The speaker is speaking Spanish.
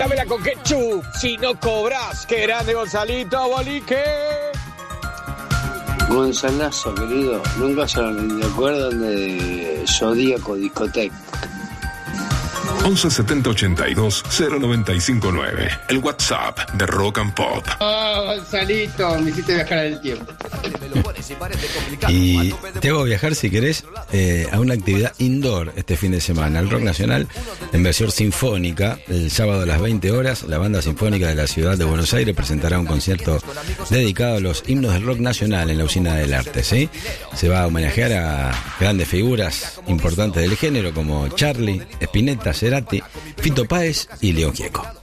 Dámela con ketchup, si no cobras. Qué grande Gonzalito, Bolique. Gonzalazo, querido, nunca se me acuerdan de Zodíaco Discoteca. 11 70 82 0959. El WhatsApp de Rock and Pop. Oh, Gonzalito, me hiciste viajar en el tiempo. Y te hago viajar, si querés, a una actividad indoor este fin de semana. El Rock Nacional en versión sinfónica. El sábado a las 20 horas, la Banda Sinfónica de la Ciudad de Buenos Aires presentará un concierto dedicado a los himnos del rock nacional en la Usina del Arte, ¿sí? Se va a homenajear a grandes figuras importantes del género como Charly, Spinetta, Cerati, Fito Páez y León Gieco.